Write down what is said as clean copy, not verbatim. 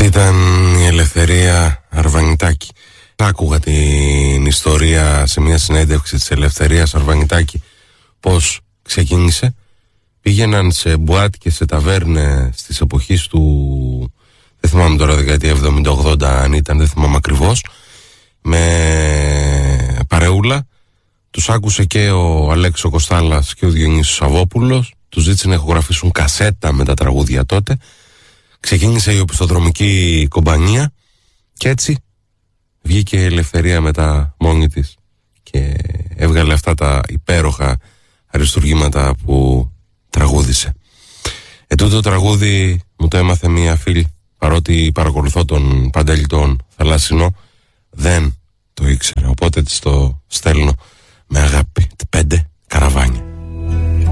Ήταν η Ελευθερία Αρβανιτάκη. Άκουγα την ιστορία σε μια συνέντευξη της Ελευθερίας Αρβανιτάκη πώς ξεκίνησε. Πήγαιναν σε μπουάτ και σε ταβέρνες στις εποχές του, δεν θυμάμαι τώρα δεκαετία 70-80 αν ήταν, δεν θυμάμαι ακριβώς, με παρεούλα. Τους άκουσε και ο Αλέξο Κοστάλας και ο Διονύσιος Σαββόπουλος. Τους ζήτησε να ηχογραφήσουν κασέτα με τα τραγούδια τότε. Ξεκίνησε η οπισθοδρομική κομπανία και έτσι βγήκε η Ελευθερία μετά μόνη της και έβγαλε αυτά τα υπέροχα αριστουργήματα που τραγούδισε. Τούτο το τραγούδι μου το έμαθε μία φίλη, παρότι παρακολουθώ τον Παντέλη τον Θαλάσσινο, δεν το ήξερα, οπότε της το στέλνω με αγάπη. 5 καραβάνια.